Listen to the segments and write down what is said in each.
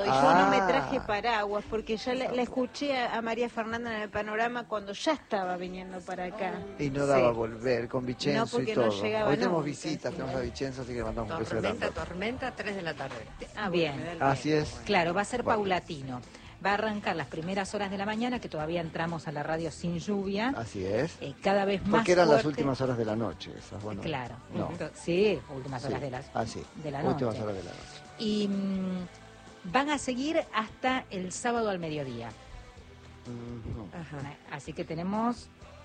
yo no me traje paraguas porque ya la escuché a María Fernanda en el panorama cuando ya estaba viniendo para acá. Y no daba a volver, con Vicenzo No, porque y todo. no llegaba Hoy tenemos nunca, visitas, sí. tenemos a Vicenzo, así que le mandamos un beso grande. Tormenta, 3 de la tarde. Bien. Así es. Claro, va a ser Bueno. paulatino. Va a arrancar las primeras horas de la mañana, que todavía entramos a la radio sin lluvia. Así es. Cada vez más Porque eran las fuerte. últimas horas de la noche esas, bueno. Claro. No. Sí, últimas horas Sí. de la Últimas noche. horas de la noche. Y van a seguir hasta el sábado al mediodía. Ujú. Así que tenemos...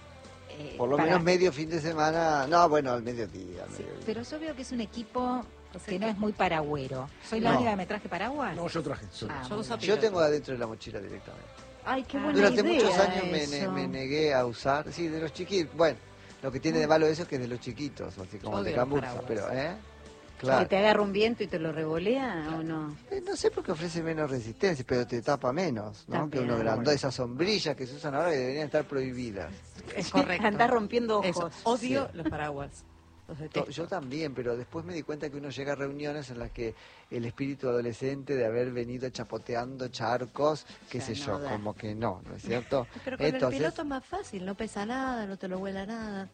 Por lo menos medio fin de semana. No, bueno, al mediodía. al mediodía. Pero yo veo que es un equipo que no es muy paragüero. ¿Soy la No. única que me traje paraguas? No, yo traje. Yo uso Yo piloto. tengo adentro de la mochila directamente. Ay, qué buena Durante idea muchos años eso. me negué a usar, sí, de los chiquitos. Bueno, lo que tiene de malo eso es que es de los chiquitos, así como Yo de de los cambuza, paraguas. pero, ¿Que claro. te agarra un viento y te lo revolea o no? No sé por qué ofrece menos resistencia, pero te tapa menos, ¿no? También. Que uno grande. Esas sombrillas que se usan ahora que deberían estar prohibidas. Es correcto. Andás rompiendo ojos. Eso. Odio Sí. los paraguas. Los detesto. Yo también, pero después me di cuenta que uno llega a reuniones en las que el espíritu adolescente de haber venido chapoteando charcos, qué sé yo, da. como que no es cierto? Pero con el piloto es más fácil, no pesa nada, no te lo vuela nada.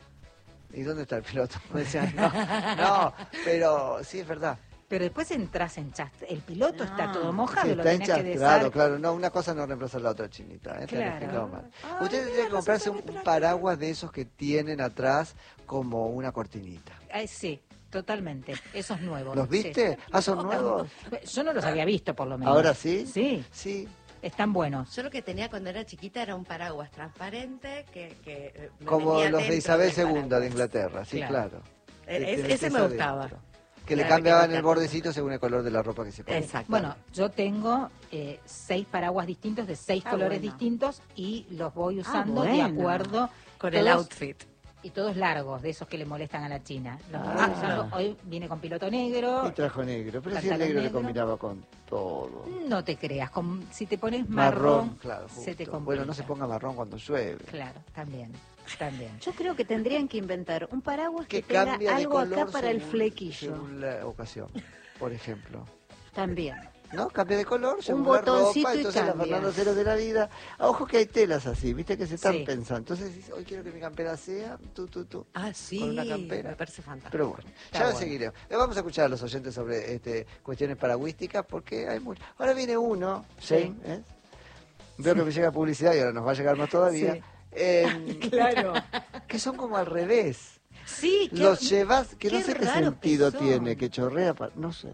¿Y dónde está el piloto? O sea, no, pero sí es verdad. Pero después entras en chat. El piloto está todo Sí, mojado, lo está tenés que claro, desar. claro, no, una cosa no reemplaza la otra, Chinita, te lo he Claro. explicado mal. Usted tendría que comprarse un paraguas de esos que tienen atrás como una cortinita. Sí, totalmente. Esos nuevos. ¿Los viste? Sí. ¿Ah, son nuevos? Yo no los había visto, por lo menos. ¿Ahora sí? Sí. Sí. Están buenos. Yo lo que tenía cuando era chiquita era un paraguas transparente que me Como venía los de dentro Isabel del II paraguas. de Inglaterra, sí, claro. Ese me gustaba. Que le Claro, cambiaban que el bordecito según el color de la ropa que se ponía. Exacto. Bueno, yo tengo 6 paraguas distintos de 6 colores bueno. distintos y los voy usando de bueno. acuerdo Con el todos- outfit. Y todos largos, de esos que le molestan a la China. Los voy usando. Hoy viene con piloto negro. Y trajo negro, pero si el Pantalón negro le negro. combinaba con todo. No te creas, si te pones marrón, claro, se te justo. complica. Bueno, no se ponga marrón cuando llueve. Claro, también. Yo creo que tendrían que inventar un paraguas que Que tenga cambia de algo color acá para el según- flequillo. según la ocasión, por ejemplo. También. ¿No? Cambia de color según la botoncito ropa, y entonces la cambia. Fernando Cero de la vida. Ojo que hay telas así, viste que se están Sí. pensando. Entonces dices, hoy quiero que mi campera sea tú. Ah, sí, Con una campera. me parece fantástico. Pero bueno, Está ya bueno. seguiremos. Vamos a escuchar a los oyentes sobre cuestiones paragüísticas porque hay mucho. Ahora viene uno, Shane, ¿eh? Veo que me llega publicidad y ahora nos va a llegar más todavía. Sí. Claro. Que son como al revés. Sí, Los llevas, que no qué sé qué raros sentido que son. tiene, que chorrea, no sé.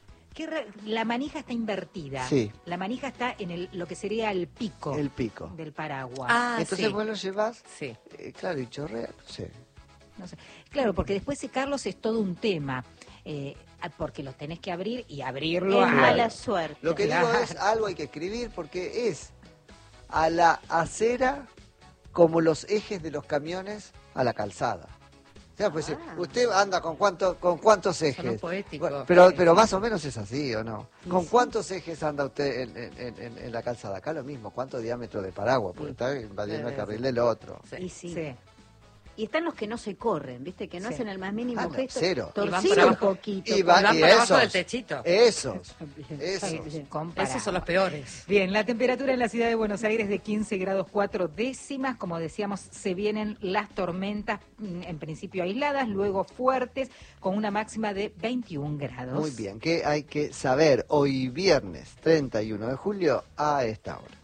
La manija está invertida. Sí. La manija está en lo que sería el pico El pico. del paraguas. Ah, Entonces sí. vos lo llevas, Sí. claro, y chorrea, no sé. No sé. Claro, porque después secarlos es todo un tema. Porque los tenés que abrir y abrirlo Es a- mala suerte. Lo que Claro. digo es, algo hay que escribir porque es a la acera como los ejes de los camiones a la calzada. O sea, pues, usted anda con cuántos ejes. poético. Bueno, pero más o menos es así, ¿o no? ¿Con cuántos ejes anda usted en la calzada? Acá lo mismo, ¿cuánto diámetro de paraguas? Porque está invadiendo el carril del otro. Y sí. Sí. Y están los que no se corren, ¿viste? Que no Sí. hacen el más mínimo Ah, no, gesto. cero. Y van Torcido para un abajo. poquito. Y va- Van y para abajo esos. del techito. Esos. Con Esos paraguas. son los peores. Bien, la temperatura en la ciudad de Buenos Aires de 15 grados 4 décimas. Como decíamos, se vienen las tormentas, en principio aisladas, luego fuertes, con una máxima de 21 grados. Muy bien, ¿qué hay que saber hoy viernes 31 de julio a esta hora?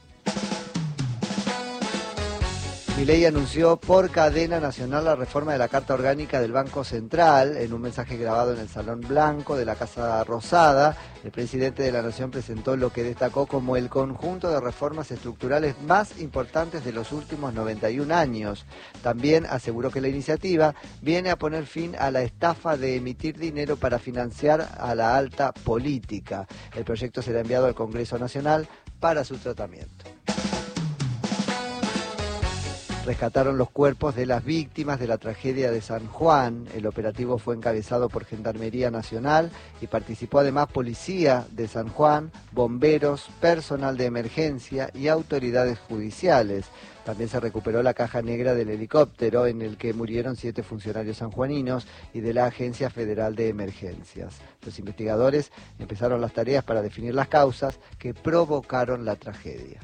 Milei anunció por cadena nacional la reforma de la Carta Orgánica del Banco Central. En un mensaje grabado en el Salón Blanco de la Casa Rosada, el presidente de la Nación presentó lo que destacó como el conjunto de reformas estructurales más importantes de los últimos 91 años. También aseguró que la iniciativa viene a poner fin a la estafa de emitir dinero para financiar a la alta política. El proyecto será enviado al Congreso Nacional para su tratamiento. rescataron los cuerpos de las víctimas de la tragedia de San Juan. El operativo fue encabezado por Gendarmería Nacional y participó además policía de San Juan, bomberos, personal de emergencia y autoridades judiciales. También se recuperó la caja negra del helicóptero en el que murieron 7 funcionarios sanjuaninos y de la Agencia Federal de Emergencias. Los investigadores empezaron las tareas para definir las causas que provocaron la tragedia.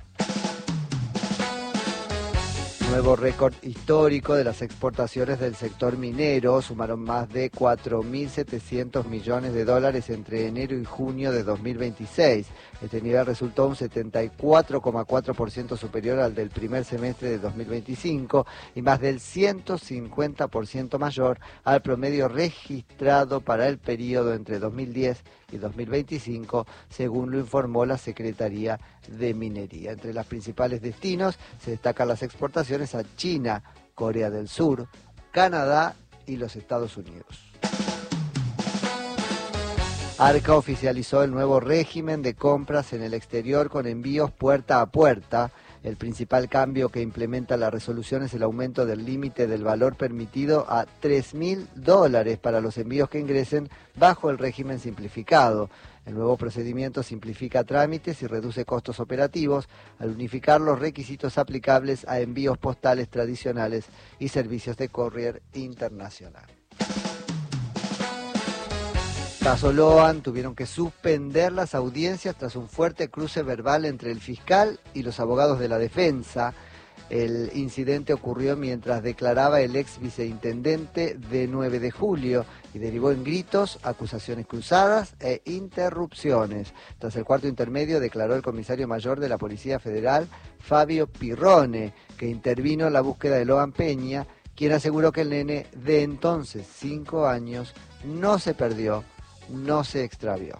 Nuevo récord histórico de las exportaciones del sector minero, sumaron más de 4.700 millones de dólares entre enero y junio de 2026. Este nivel resultó un 74,4% superior al del primer semestre de 2025 y más del 150% mayor al promedio registrado para el periodo entre 2010 y 2025, según lo informó la Secretaría de Minería. Entre los principales destinos se destacan las exportaciones a China, Corea del Sur, Canadá y los Estados Unidos. Arca oficializó el nuevo régimen de compras en el exterior con envíos puerta a puerta. El principal cambio que implementa la resolución es el aumento del límite del valor permitido a $3.000 para los envíos que ingresen bajo el régimen simplificado. El nuevo procedimiento simplifica trámites y reduce costos operativos al unificar los requisitos aplicables a envíos postales tradicionales y servicios de courier internacional. Caso Loan, tuvieron que suspender las audiencias tras un fuerte cruce verbal entre el fiscal y los abogados de la defensa. El incidente ocurrió mientras declaraba el ex viceintendente de 9 de julio y derivó en gritos, acusaciones cruzadas e interrupciones. Tras el cuarto intermedio declaró el comisario mayor de la Policía Federal, Fabio Pirrone, que intervino en la búsqueda de Loan Peña, quien aseguró que el nene de entonces 5 años no se perdió, no se extravió.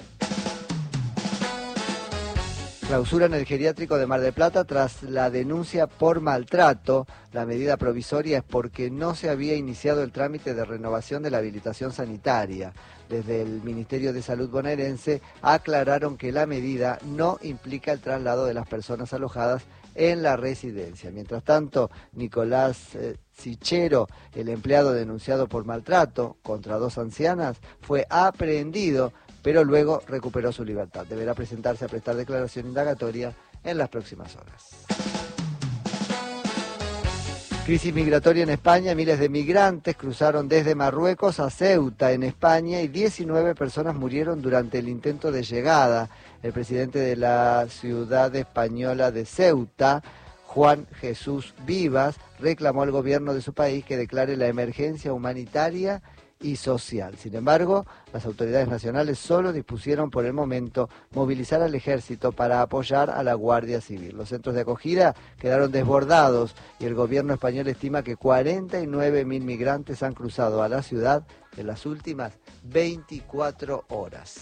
Clausura en el geriátrico de Mar del Plata tras la denuncia por maltrato. La medida provisoria es porque no se había iniciado el trámite de renovación de la habilitación sanitaria. Desde el Ministerio de Salud bonaerense aclararon que la medida no implica el traslado de las personas alojadas en la residencia. Mientras tanto, Nicolás Sichero, el empleado denunciado por maltrato contra 2 ancianas, fue aprehendido, pero luego recuperó su libertad. Deberá presentarse a prestar declaración indagatoria en las próximas horas. Crisis migratoria en España. Miles de migrantes cruzaron desde Marruecos a Ceuta, en España, y 19 personas murieron durante el intento de llegada. El presidente de la ciudad española de Ceuta, Juan Jesús Vivas, reclamó al gobierno de su país que declare la emergencia humanitaria y social. Sin embargo, las autoridades nacionales solo dispusieron por el momento movilizar al ejército para apoyar a la Guardia Civil. Los centros de acogida quedaron desbordados y el gobierno español estima que 49.000 migrantes han cruzado a la ciudad en las últimas 24 horas.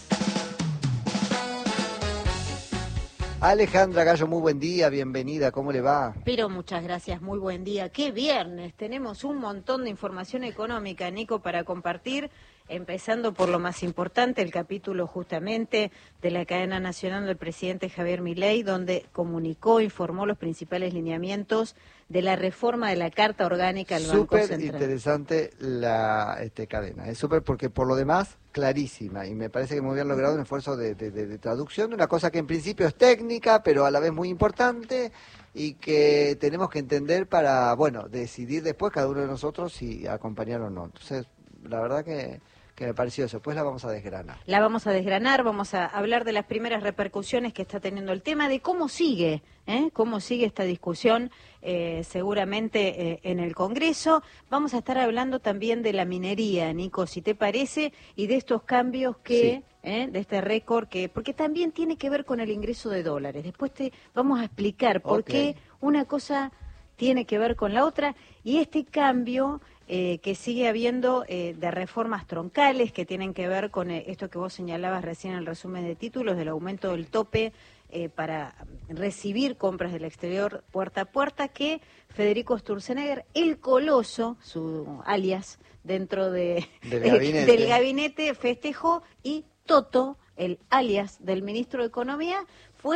Alejandra Gallo, muy buen día, bienvenida, ¿cómo le va? Pero muchas gracias, muy buen día. ¡Qué viernes! Tenemos un montón de información económica, Nico, para compartir, empezando por lo más importante, el capítulo justamente de la cadena nacional del presidente Javier Milei, donde informó los principales lineamientos de la reforma de la Carta Orgánica del Banco Central. Súper interesante la cadena, es súper porque por lo demás clarísima, y me parece que muy bien logrado un esfuerzo de traducción de una cosa que en principio es técnica, pero a la vez muy importante y que tenemos que entender para, bueno, decidir después cada uno de nosotros si acompañar o no. Entonces, la verdad que me pareció eso. Después la vamos a desgranar. La vamos a desgranar, vamos a hablar de las primeras repercusiones que está teniendo el tema, de cómo sigue esta discusión seguramente en el Congreso. Vamos a estar hablando también de la minería, Nico, si te parece, y de estos cambios que... Sí. De este récord, porque también tiene que ver con el ingreso de dólares. Después te vamos a explicar por qué una cosa tiene que ver con la otra, y este cambio que sigue habiendo de reformas troncales que tienen que ver con esto que vos señalabas recién en el resumen de títulos, del aumento del tope para recibir compras del exterior puerta a puerta, que Federico Sturzenegger, el Coloso, su alias dentro del gabinete, festejó, y Toto, el alias del ministro de Economía, fue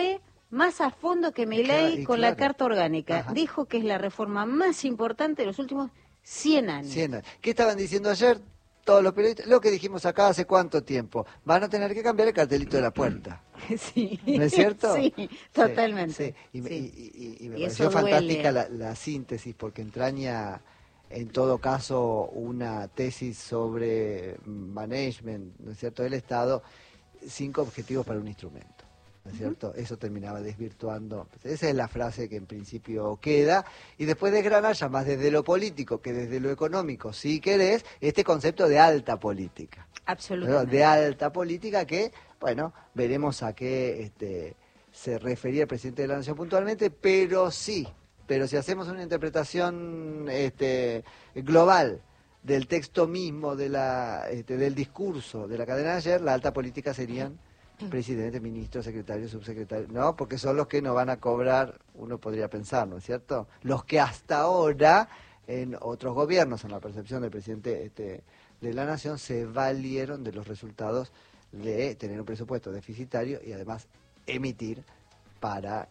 más a fondo que Milei con la Carta Orgánica. Ajá. Dijo que es la reforma más importante de los últimos 100 años. 100 años. ¿Qué estaban diciendo ayer todos los periodistas? Lo que dijimos acá hace cuánto tiempo. Van a tener que cambiar el cartelito de la puerta. Sí. ¿No es cierto? Sí, totalmente. Sí. Y Sí. me Y pareció eso fantástica duele. la síntesis, porque entraña, en todo caso, una tesis sobre management, ¿no es cierto?, del Estado, 5 objetivos para un instrumento. ¿No es cierto? Eso terminaba desvirtuando. Esa es la frase que en principio queda. Y después desgrana ya más desde lo político que desde lo económico, si querés, este concepto de alta política. Absolutamente. De alta política que, bueno, veremos a qué se refería el presidente de la Nación puntualmente, pero si hacemos una interpretación global del texto mismo, del discurso de la cadena de ayer, la alta política serían presidente, ministro, secretario, subsecretario, ¿no? Porque son los que no van a cobrar, uno podría pensar, ¿no es cierto? Los que hasta ahora, en otros gobiernos, en la percepción del presidente de la Nación, se valieron de los resultados de tener un presupuesto deficitario y además emitir para,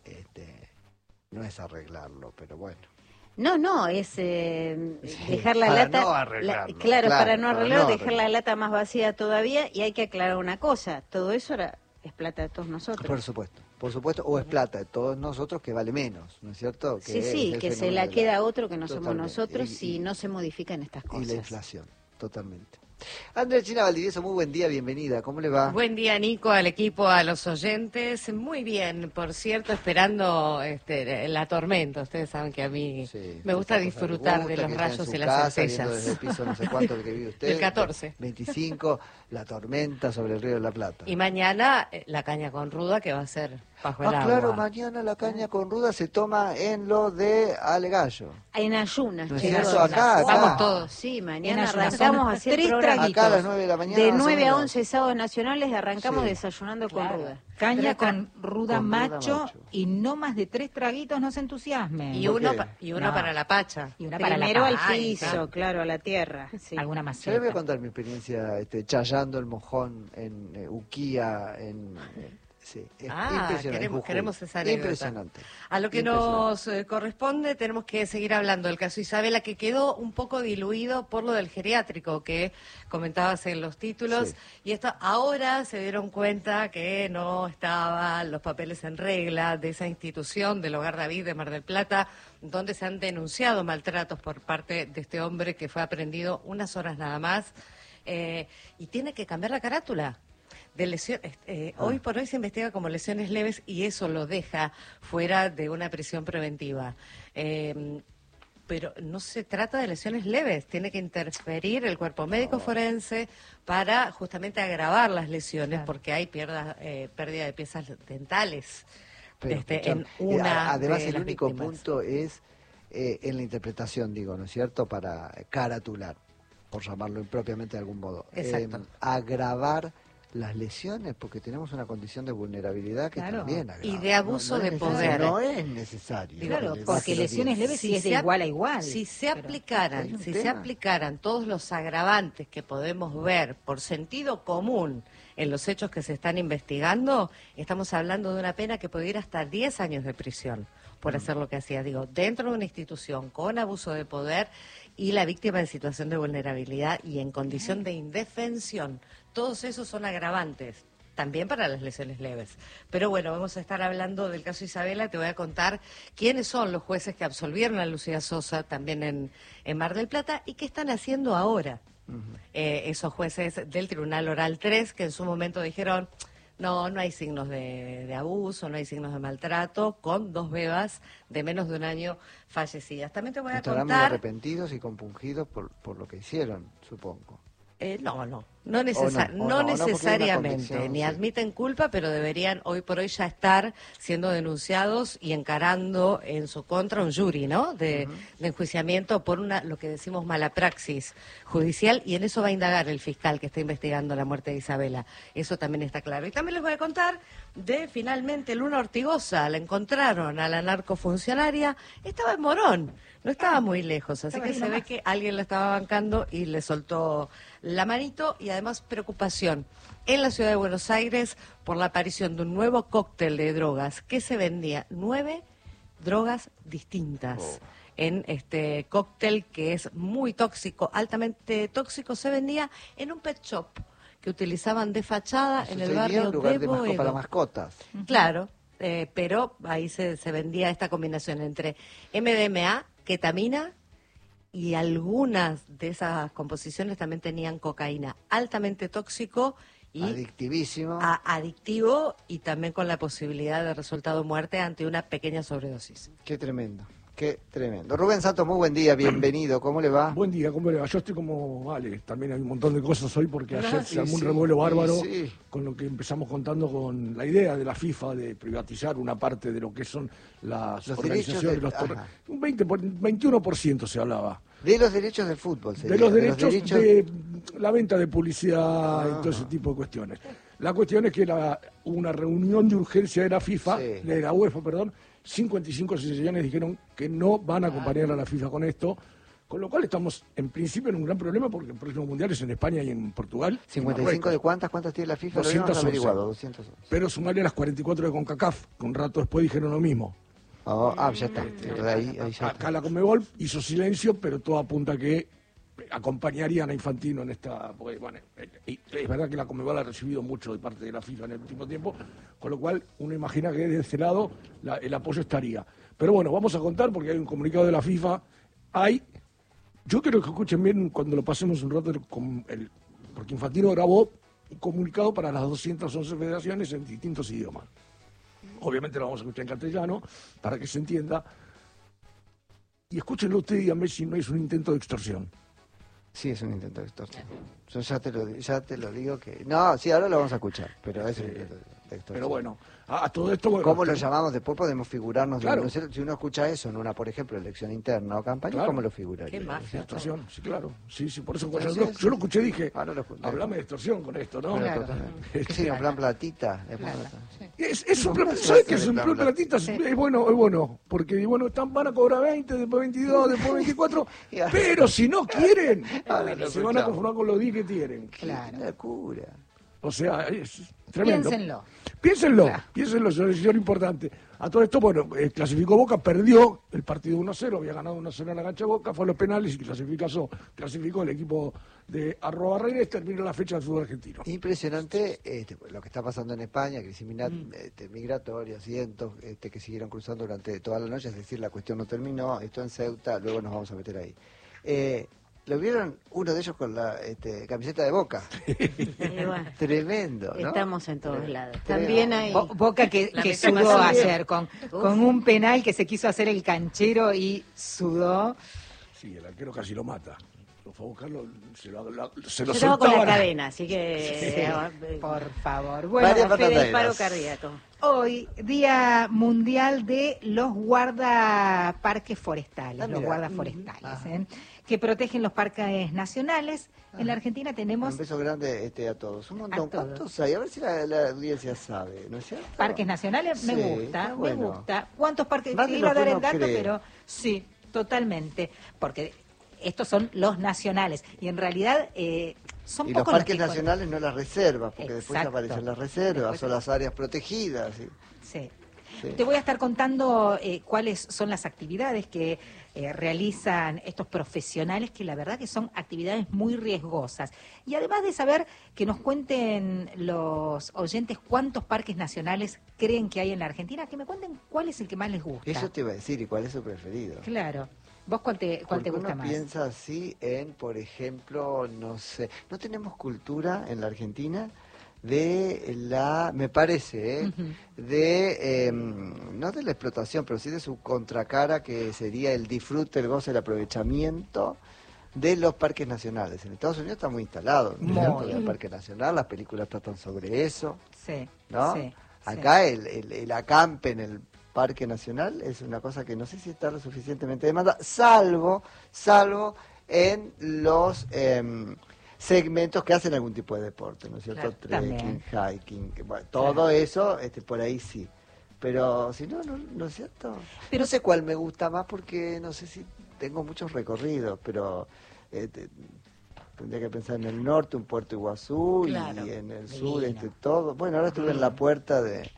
no es arreglarlo, pero bueno. No, es dejar la para lata, no arreglarlo, claro, para no para arreglarlo, no dejar la arreglarlo. lata más vacía todavía, y hay que aclarar una cosa, todo eso es plata de todos nosotros. Por supuesto, o es plata de todos nosotros que vale menos, ¿no es cierto? Que Sí, es sí, el que se fenómeno la de queda otro que no somos Totalmente. nosotros si no se modifican estas Y cosas. la inflación, totalmente. Andrea China Valdivieso, muy buen día, bienvenida, ¿cómo le va? Buen día, Nico, al equipo, a los oyentes. Muy bien, por cierto, esperando la tormenta. Ustedes saben que a mí Sí, me gusta esa cosa disfrutar le de gusta, los que está en rayos su y las casa, viendo centellas. desde el piso no sé cuánto que vive usted. El 14. 25, la tormenta sobre el río de la Plata. Y mañana la caña con ruda, que va a ser bajo el agua. Claro, mañana la caña con ruda se toma en lo de Alegallo. En ayunas, ¿No es chicos. cierto? Acá. Vamos todos. Sí, mañana En ayunas. arrancamos Son a hacer 3 programa. traguitos. Acá a las 9 de la mañana. De más o 9 a menos. 11 sábados nacionales arrancamos Sí. desayunando Claro. con ruda. Caña Tres con ruda con ruda macho macho. y no más de 3 traguitos, no se entusiasmen. Y ¿Por uno, qué? y uno No. para la pacha. Y una para la Primero al paz. piso, claro, a la tierra. Sí. Alguna Yo maceta. les voy a contar mi experiencia chayando el mojón en Uquía, sí, es impresionante. en Jujuy. Queremos esa anécdota. Impresionante. A lo que nos corresponde, tenemos que seguir hablando del caso Isabela, que quedó un poco diluido por lo del geriátrico que comentabas en los títulos. Sí. Y esto ahora se dieron cuenta que no estaban los papeles en regla de esa institución del Hogar David de Mar del Plata, donde se han denunciado maltratos por parte de este hombre que fue aprehendido unas horas nada más. Y tiene que cambiar la carátula. De lesiones, hoy por hoy se investiga como lesiones leves y eso lo deja fuera de una prisión preventiva. Pero no se trata de lesiones leves, tiene que interferir el cuerpo médico forense para justamente agravar las lesiones, Claro. porque hay pérdida de piezas dentales Pero, en escuchame, una además de el las único víctimas. punto es en la interpretación, digo, ¿no es cierto? Para caratular, por llamarlo impropiamente de algún modo. Exacto. Agravar las lesiones, porque tenemos una condición de vulnerabilidad que Claro. también agrava. Y de abuso es de necesario, poder. No es necesario. Claro, que le porque baje los lesiones dientes. leves sí es de igual a igual. Si se Pero- hay aplicaran, un si se tema. aplicaran todos los agravantes que podemos ver por sentido común en los hechos que se están investigando, estamos hablando de una pena que puede ir hasta 10 años de prisión por hacer lo que hacía, digo, dentro de una institución con abuso de poder y la víctima en situación de vulnerabilidad y en condición de indefensión. Todos esos son agravantes. También para las lesiones leves. Pero bueno, vamos a estar hablando del caso Isabela. Te voy a contar quiénes son los jueces que absolvieron a Lucía Sosa también en Mar del Plata y qué están haciendo ahora esos jueces del Tribunal Oral 3 que en su momento dijeron no hay signos de abuso, no hay signos de maltrato, con 2 bebas de menos de un año fallecidas. También te voy a Estarán muy contar... arrepentidos y compungidos por lo que hicieron, supongo. No no, porque hay una necesariamente, convicción, ni sí. admiten culpa, pero deberían hoy por hoy ya estar siendo denunciados y encarando en su contra un jury, ¿no? De enjuiciamiento por lo que decimos mala praxis judicial, y en eso va a indagar el fiscal que está investigando la muerte de Isabela. Eso también está claro. Y también les voy a contar de finalmente Luna Ortigosa, la encontraron a la narcofuncionaria, estaba en Morón. No estaba muy lejos, así Estaba que ahí se ve nomás. que alguien la estaba bancando y le soltó la manito. Y y además preocupación en la ciudad de Buenos Aires por la aparición de un nuevo cóctel de drogas que se vendía 9 drogas distintas. En este cóctel que es muy tóxico, altamente tóxico, se vendía en un pet shop que utilizaban de fachada en el barrio un lugar de Boedo. para mascotas. Claro, pero ahí se vendía esta combinación entre MDMA, ketamina y algunas de esas composiciones también tenían cocaína, altamente tóxico y adictivísimo. Adictivo y también con la posibilidad de resultado muerte ante una pequeña sobredosis. Qué tremendo. Qué tremendo. Rubén Santos, muy buen día, bienvenido. ¿Cómo le va? Buen día, ¿cómo le va? Yo estoy como vale, también hay un montón de cosas hoy porque ayer se armó un sí, revuelo bárbaro sí. con lo que empezamos contando con la idea de la FIFA de privatizar una parte de lo que son las Los organizaciones de los derechos un 21% se hablaba. De los derechos del fútbol, sería. De los derechos de la venta de publicidad y todo ese tipo de cuestiones. La cuestión es que hubo una reunión de urgencia de la FIFA, de la UEFA, perdón, 55 asociaciones dijeron que no van a acompañar a la FIFA con esto, con lo cual estamos en principio en un gran problema porque el próximo mundial es en España y en Portugal. ¿55 de cuántas tiene la FIFA? 211. 211. Pero sumarle a las 44 de CONCACAF, que un rato después dijeron lo mismo. Ya está. Ahí ya está. Acá la Conmebol hizo silencio, pero todo apunta a que acompañarían a Infantino en esta... Porque, bueno, es verdad que la Conmebol ha recibido mucho de parte de la FIFA en el último tiempo, con lo cual uno imagina que de ese lado el apoyo estaría. Pero bueno, vamos a contar porque hay un comunicado de la FIFA. Yo quiero que escuchen bien cuando lo pasemos un rato, porque Infantino grabó un comunicado para las 211 federaciones en distintos idiomas. Obviamente lo vamos a escuchar en castellano, para que se entienda. Y escúchenlo usted y díganme si no es un intento de extorsión. Sí, es un intento de extorsión. Yo ya te lo digo que... No, sí, ahora lo vamos a escuchar, pero es un intento de extorsión. Pero bueno, a todo esto... Bueno, ¿cómo lo llamamos? Después podemos figurarnos. Claro. Si uno escucha eso en una, por ejemplo, elección interna o campaña, claro. ¿Cómo lo figuraría? Qué mafia. Extorsión, sí, claro. Sí, por eso cuando yo lo escuché dije, hablame de extorsión con esto, ¿no? Claro. ¿Qué sería? ¿Un plan platita? Es un plan, ¿sabes qué es un plan platita? Sí. Es bueno, porque van a cobrar 20, después 22, después 24, pero si no quieren, se van a conformar con los 10 que tienen. Claro. Una cura. O sea, es tremendo. Piénsenlo, es lo importante. A todo esto, bueno, clasificó Boca, perdió el partido 1-0, había ganado 1-0 en la cancha de Boca, fue a los penales y clasificó el equipo de @Barreiras, terminó la fecha del fútbol argentino. Impresionante lo que está pasando en España, crisis migratoria, cientos que siguieron cruzando durante toda la noche, es decir, la cuestión no terminó, esto en Ceuta, luego nos vamos a meter ahí. ¿Lo vieron uno de ellos con la camiseta de Boca? Bueno, tremendo, ¿no? estamos en todos lados. También hay... Boca que sudó ayer con un penal que se quiso hacer el canchero y sudó. Sí, el arquero casi lo mata. Lo fue a buscarlo, se lo Yo estaba con la cadena, así que... Por favor. Bueno, del paro cardíaco. Hoy, Día Mundial de los Guardaparques Forestales, los guardas forestales, que protegen los parques nacionales. En la Argentina tenemos... Un beso grande a todos. Un montón. ¿Cuántos hay? A ver si la audiencia sabe, ¿no es cierto? Parques nacionales, me gusta, bueno. me gusta. ¿Cuántos parques? Más de Iba a dar lo que el uno dato, cree. pero sí, totalmente. Porque estos son los nacionales. Y en realidad son Y los pocos parques que nacionales no las reservas, porque después Exacto. aparecen las reservas, Después- o las áreas protegidas. Sí. Sí. Te voy a estar contando cuáles son las actividades que realizan estos profesionales, que la verdad que son actividades muy riesgosas. Y además de saber que nos cuenten los oyentes cuántos parques nacionales creen que hay en la Argentina, que me cuenten cuál es el que más les gusta. Eso te iba a decir, ¿y cuál es su preferido? Claro. ¿Vos cuál te Porque gusta uno más? piensa así en, por ejemplo, no sé, no tenemos cultura en la Argentina de me parece, Ujú. no de la explotación, pero sí de su contracara, que sería el disfrute, el goce, el aprovechamiento de los parques nacionales. En Estados Unidos está muy instalado el parque nacional, las películas tratan sobre eso, Sí, ¿no? sí, Acá el acampe en el Parque Nacional es una cosa que no sé si está lo suficientemente demanda, salvo en los segmentos que hacen algún tipo de deporte, ¿no es cierto? Claro, Trekking, hiking, todo eso, por ahí sí. Pero si no, no es cierto. Pero no sé cuál me gusta más porque no sé si tengo muchos recorridos, pero tendría que pensar en el norte, un Puerto Iguazú, Claro, y en el divino. sur, todo. Bueno, ahora estuve en la puerta de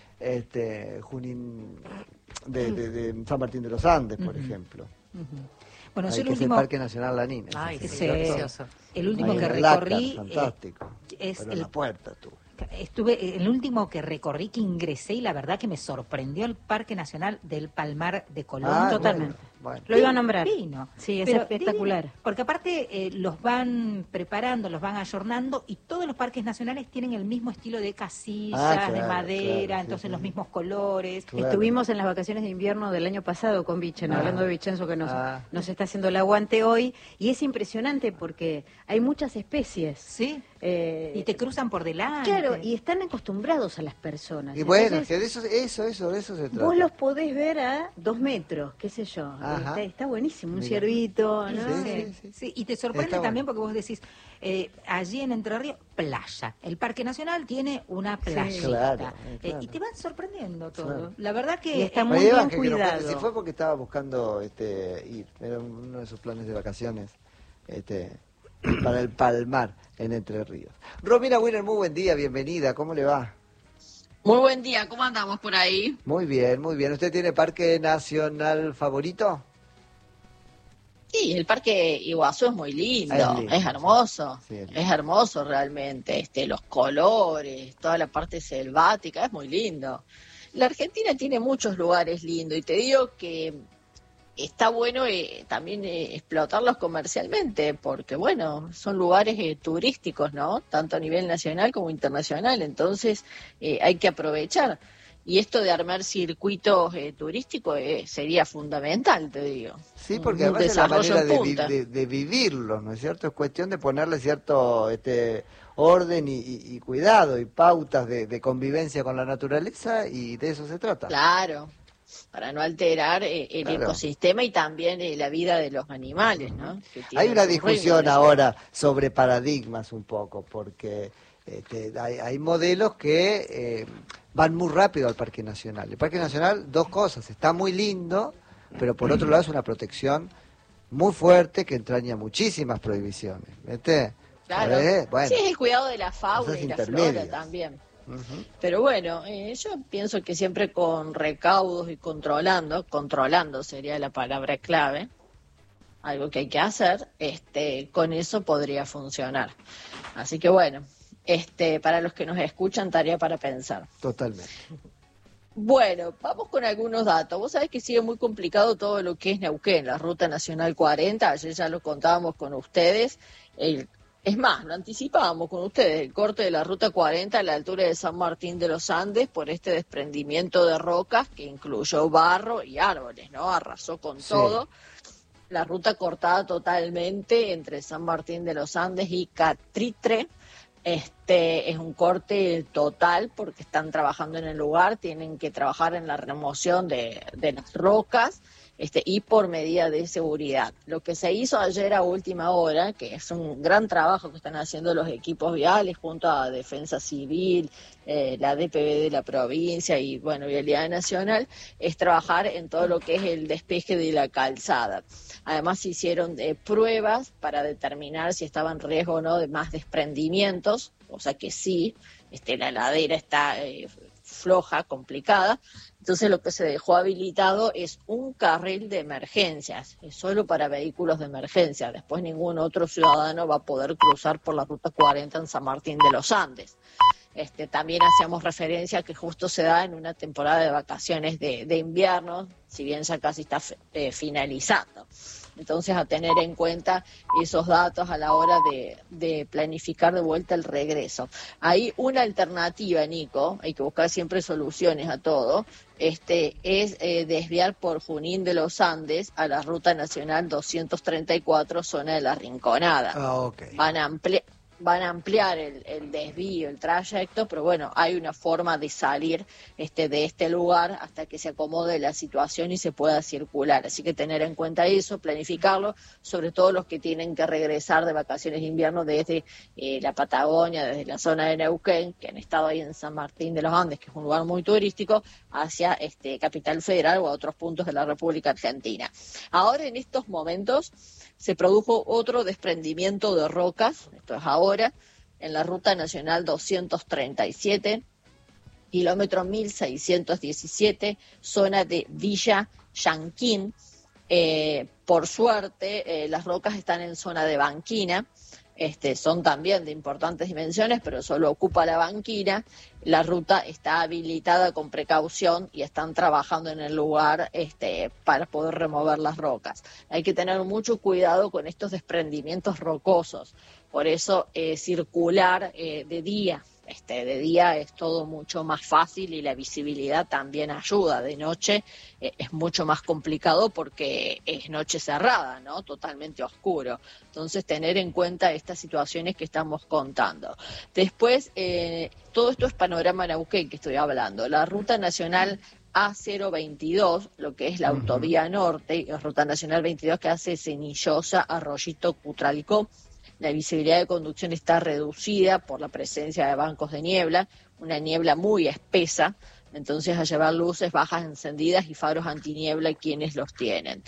Junín, de San Martín de los Andes, por ejemplo. Bueno, Ahí, yo el que es el último, Parque Nacional Lanín. Ay, ese, sí, Sí. precioso. el último Ahí que en el Lácar, recorrí fantástico. es Pero en el la puerta estuve. el último que recorrí, que ingresé, y la verdad que me sorprendió el Parque Nacional del Palmar de Colón. Ah, totalmente. Bueno. Lo iba a nombrar. Divino. Sí, es Pero espectacular. divino, porque aparte los van preparando, los van ayornando, y todos los parques nacionales tienen el mismo estilo de casillas, Ah, de claro, madera, claro, sí, entonces sí. los mismos colores. Claro. Estuvimos en las vacaciones de invierno del año pasado con Vichen, hablando de Vicenzo, que nos está haciendo el aguante hoy, y es impresionante porque hay muchas especies. Sí. Eh, Y te cruzan por delante. Claro, y están acostumbrados a las personas. Y bueno, Entonces, que de eso se trata. vos los podés ver a 2 metros, qué sé yo. Ajá. Está buenísimo, un Mira. ciervito, ¿no? Sí, y te sorprende Está también porque vos decís, allí en Entre Ríos, playa. El Parque Nacional tiene una playita. claro. Y te van sorprendiendo todo. Claro. La verdad que Y está Me muy llevan bien que nos cuente cuidado. si fue porque estaba buscando ir, era uno de sus planes de vacaciones, para el Palmar en Entre Ríos. Romina Winner, muy buen día, bienvenida, ¿cómo le va? Muy buen día, ¿cómo andamos por ahí? Muy bien, muy bien. ¿Usted tiene parque nacional favorito? Sí, el Parque Iguazú es muy lindo, Es lindo, es hermoso, sí, es hermoso realmente, los colores, toda la parte selvática, es muy lindo. La Argentina tiene muchos lugares lindos y te digo que está bueno también explotarlos comercialmente, porque bueno, son lugares turísticos, ¿no? Tanto a nivel nacional como internacional, entonces hay que aprovechar. Y esto de armar circuitos turísticos sería fundamental, te digo. Sí, porque Un además es la desarrollo manera en punta. de vivirlos, ¿no es cierto? Es cuestión de ponerle cierto orden y cuidado y pautas de convivencia con la naturaleza, y de eso se trata. Claro, para no alterar el Claro. ecosistema y también la vida de los animales, ¿no? Que Hay tienen una sus discusión ritmos. ahora sobre paradigmas un poco, porque hay modelos que van muy rápido al Parque Nacional. El Parque Nacional, dos cosas, está muy lindo, pero por otro lado es una protección muy fuerte que entraña muchísimas prohibiciones. ¿Viste? Claro. Bueno, Sí, es el cuidado de la fauna cosas y la flora intermedias. también. ujú. Pero bueno, yo pienso que siempre con recaudos y controlando sería la palabra clave, algo que hay que hacer, con eso podría funcionar. Así que bueno, para los que nos escuchan, tarea para pensar. Totalmente. Bueno, vamos con algunos datos. Vos sabés que sigue muy complicado todo lo que es Neuquén, la Ruta Nacional 40, ayer ya lo contábamos con ustedes. Es más, lo anticipábamos con ustedes, el corte de la Ruta 40 a la altura de San Martín de los Andes por este desprendimiento de rocas que incluyó barro y árboles, ¿no? Arrasó con Sí. todo. La ruta cortada totalmente entre San Martín de los Andes y Catritre. Es un corte total porque están trabajando en el lugar, tienen que trabajar en la remoción de las rocas y por medida de seguridad. Lo que se hizo ayer a última hora, que es un gran trabajo que están haciendo los equipos viales junto a Defensa Civil, la DPV de la provincia y bueno, Vialidad Nacional, es trabajar en todo lo que es el despeje de la calzada. Además se hicieron pruebas para determinar si estaba en riesgo o no de más desprendimientos, o sea que sí, la ladera está floja, complicada. Entonces lo que se dejó habilitado es un carril de emergencias, es solo para vehículos de emergencia. Después ningún otro ciudadano va a poder cruzar por la Ruta 40 en San Martín de los Andes. También hacíamos referencia a que justo se da en una temporada de vacaciones de invierno, si bien ya casi está finalizando. Entonces, a tener en cuenta esos datos a la hora de planificar de vuelta el regreso. Hay una alternativa, Nico, hay que buscar siempre soluciones a todo, es desviar por Junín de los Andes a la Ruta Nacional 234, zona de La Rinconada. Ah, ok. Van a van a ampliar el desvío, el trayecto, pero bueno, hay una forma de salir de este lugar hasta que se acomode la situación y se pueda circular. Así que tener en cuenta eso, planificarlo, sobre todo los que tienen que regresar de vacaciones de invierno desde la Patagonia, desde la zona de Neuquén, que han estado ahí en San Martín de los Andes, que es un lugar muy turístico, hacia Capital Federal o a otros puntos de la República Argentina. Ahora, en estos momentos, se produjo otro desprendimiento de rocas, esto es ahora, en la Ruta Nacional 237, kilómetro 1617, zona de Villa Yanquín. Por suerte, las rocas están en zona de banquina, son también de importantes dimensiones, pero solo ocupa la banquina. La ruta está habilitada con precaución y están trabajando en el lugar para poder remover las rocas. Hay que tener mucho cuidado con estos desprendimientos rocosos, por eso circular de día. De día es todo mucho más fácil y la visibilidad también ayuda. De noche es mucho más complicado porque es noche cerrada, ¿no? Totalmente oscuro. Entonces, tener en cuenta estas situaciones que estamos contando. Después, todo esto es panorama Neuquén que estoy hablando. La Ruta Nacional A022, lo que es la autovía norte, la Ruta Nacional 22 que hace Cenillosa, Arroyito, Cutralcó. La visibilidad de conducción está reducida por la presencia de bancos de niebla, una niebla muy espesa, entonces a llevar luces bajas encendidas y faros antiniebla quienes los tienen.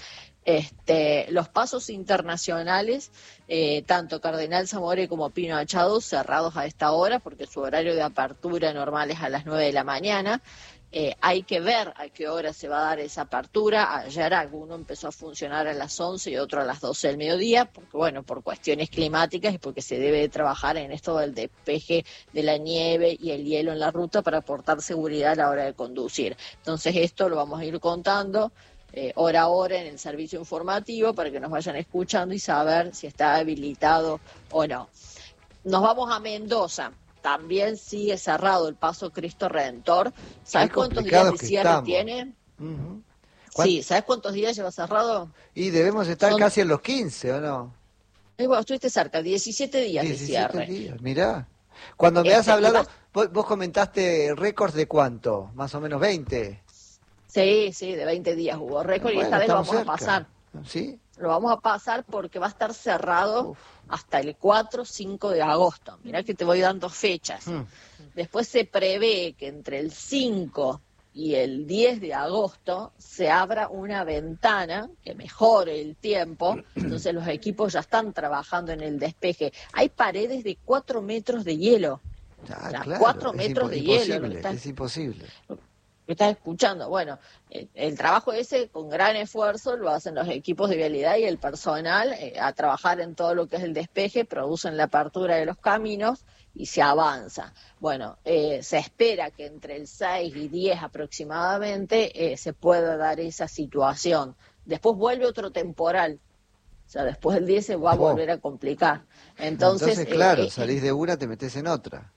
Los pasos internacionales, tanto Cardenal Zamore como Pino Machado, cerrados a esta hora porque su horario de apertura normal es a las 9 de la mañana. Hay que ver a qué hora se va a dar esa apertura. Ayer alguno empezó a funcionar a las 11 y otro a las 12 del mediodía, porque bueno, por cuestiones climáticas y porque se debe trabajar en esto del despeje de la nieve y el hielo en la ruta para aportar seguridad a la hora de conducir. Entonces esto lo vamos a ir contando hora a hora en el servicio informativo para que nos vayan escuchando y saber si está habilitado o no. Nos vamos a Mendoza. También sigue cerrado el paso Cristo Redentor. ¿Sabes cuántos días de cierre tiene? Sí, ¿sabes cuántos días lleva cerrado? Y debemos estar casi en los 15, ¿o no? Bueno, estuviste cerca, 17 días de cierre. 17 días, mirá. Cuando me has hablado, vos comentaste récords de cuánto, más o menos 20. Sí, de 20 días hubo récord y esta vez lo vamos a pasar. ¿Sí? Lo vamos a pasar porque va a estar cerrado hasta el 4-5 de agosto. Mirá que te voy dando fechas. Después se prevé que entre el 5 y el 10 de agosto se abra una ventana que mejore el tiempo. Entonces los equipos ya están trabajando en el despeje. Hay paredes de 4 metros de hielo. Claro, 4 metros de hielo. Es imposible. Que estás escuchando. Bueno, el trabajo ese con gran esfuerzo lo hacen los equipos de vialidad y el personal a trabajar en todo lo que es el despeje, producen la apertura de los caminos y se avanza. Bueno, se espera que entre el 6 y 10 aproximadamente se pueda dar esa situación. Después vuelve otro temporal. O sea, después del 10 se va a volver a complicar. Entonces claro, salís de una, te metés en otra.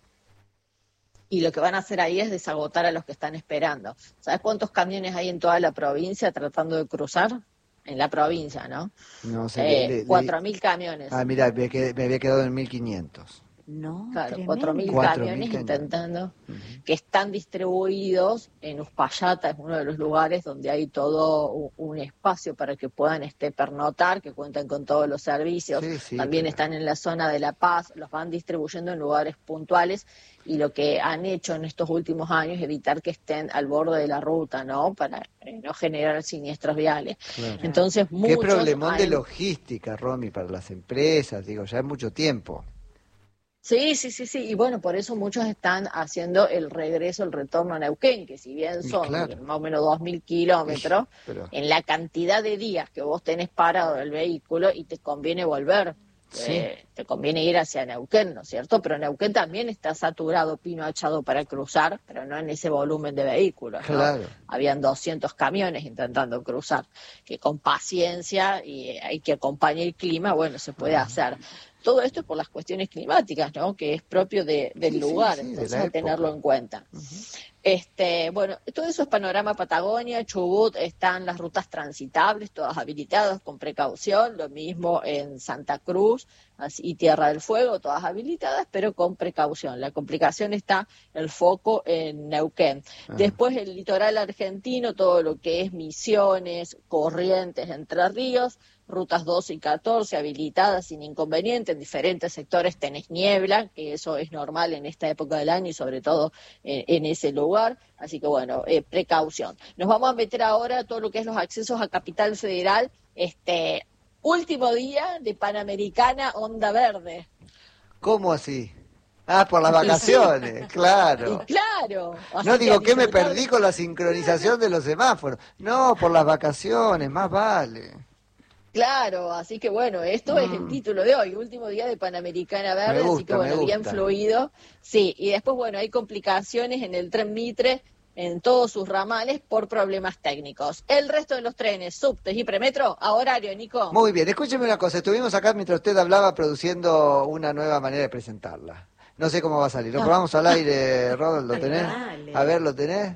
Y lo que van a hacer ahí es desagotar a los que están esperando. ¿Sabes cuántos camiones hay en toda la provincia tratando de cruzar? En la provincia, ¿no? No sé. 4.000 camiones. Ah, mira, me había quedado en 1.500. No, claro, tremendo. 4.000 camiones intentando, que están distribuidos en Uspallata, es uno de los lugares donde hay todo un espacio para que puedan pernoctar, que cuentan con todos los servicios. También están en la zona de La Paz, los van distribuyendo en lugares puntuales y lo que han hecho en estos últimos años es evitar que estén al borde de la ruta, ¿no? Para no generar siniestros viales. Claro. Entonces, qué problemón de logística, Romy, para las empresas, digo, ya es mucho tiempo. Sí, y bueno, por eso muchos están haciendo el retorno a Neuquén, que si bien son más o menos 2.000 kilómetros, en la cantidad de días que vos tenés parado el vehículo y te conviene volver, te conviene ir hacia Neuquén, ¿no es cierto? Pero Neuquén también está saturado, Pino Machado para cruzar, pero no en ese volumen de vehículos, ¿no? Claro. Habían 200 camiones intentando cruzar, que con paciencia y hay que acompañar el clima, bueno, se puede hacer. Todo esto es por las cuestiones climáticas, ¿no? Que es propio del lugar, entonces hay que tenerlo en cuenta. Bueno, todo eso es panorama Patagonia, Chubut, están las rutas transitables, todas habilitadas con precaución, lo mismo en Santa Cruz, y Tierra del Fuego, todas habilitadas, pero con precaución. La complicación está el foco en Neuquén. Después el litoral argentino, todo lo que es Misiones, Corrientes, Entre Ríos, rutas 12 y 14 habilitadas sin inconveniente. En diferentes sectores tenés niebla, que eso es normal en esta época del año y sobre todo en ese lugar. Así que bueno, precaución. Nos vamos a meter ahora a todo lo que es los accesos a Capital Federal. Último día de Panamericana Onda Verde. ¿Cómo así? Ah, por las vacaciones, claro. Y claro. No digo que me perdí con la sincronización de los semáforos. No, por las vacaciones, más vale. Claro, así que bueno, esto es el título de hoy, último día de Panamericana Verde, así que bueno, bien fluido. Sí, y después bueno, hay complicaciones en el tren Mitre, en todos sus ramales por problemas técnicos. El resto de los trenes, subtes y premetro, a horario, Nico. Muy bien, escúcheme una cosa, estuvimos acá mientras usted hablaba produciendo una nueva manera de presentarla. No sé cómo va a salir, lo probamos al aire, Rodolfo, ¿lo tenés? Dale. A ver, ¿lo tenés?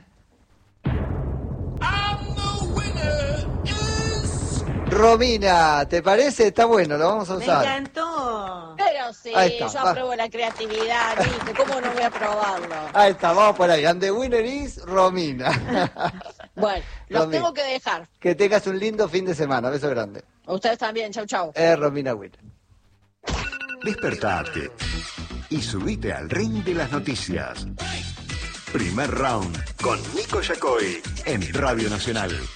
Romina, ¿te parece? Está bueno, lo vamos a Me usar. encantó. Pero sí, Ahí está, yo va. apruebo la creatividad, Nico, ¿cómo no voy a aprobarlo? Ahí está, vamos por ahí. And the winner is Romina. Bueno, los Romina, tengo que dejar. que tengas un lindo fin de semana. Beso grande. Ustedes también, chau, chau. Romina Winner. Despertate y subite al ring de las noticias. Primer round con Nico Yacoy en Radio Nacional.